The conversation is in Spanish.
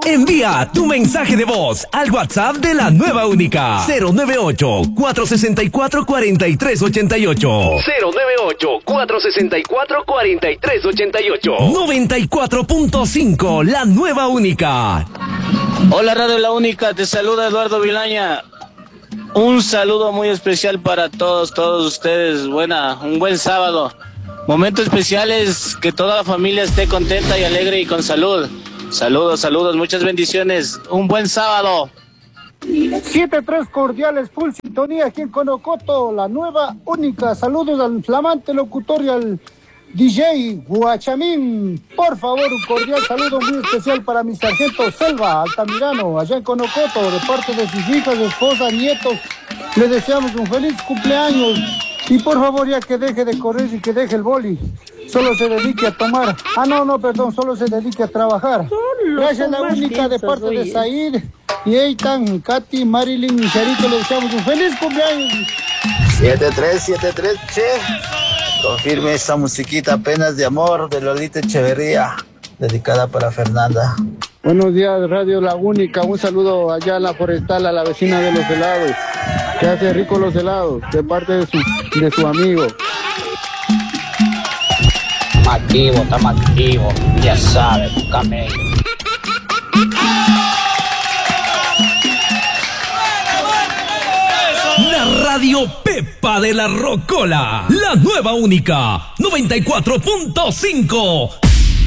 Envía tu mensaje de voz al WhatsApp de la nueva única 098-464-4388. 098-464-4388. 94.5, la nueva única. Hola Radio La Única, te saluda Eduardo Vilaña. Un saludo muy especial para todos ustedes. Un buen sábado. Momentos especiales, que toda la familia esté contenta y alegre y con salud. Saludos, muchas bendiciones. Un buen sábado. 7-3 cordiales, full sintonía aquí en Conocoto, la nueva única. Saludos al flamante locutor y al DJ Guachamín. Por favor, un cordial saludo muy especial para mi sargento Selva Altamirano, allá en Conocoto, de parte de sus hijas, esposa, nietos. Le deseamos un feliz cumpleaños. Y por favor, ya que deje de correr y que deje el boli. Solo se dedique a tomar. Solo se dedique a trabajar. Gracias, la única, de parte de Said y Eitan, Katy, Marilyn y Charito. Le deseamos un feliz cumpleaños. 7-3, che. Confirme esa musiquita apenas de amor de Lolita Echeverría, dedicada para Fernanda. Buenos días, Radio La Única. Un saludo allá a la Forestal, a la vecina de los helados, que hace rico los helados, de parte de su amigo. Estamos activos, ya sabes, camello. La Radio Pepa de la Rocola, la nueva única, 94.5.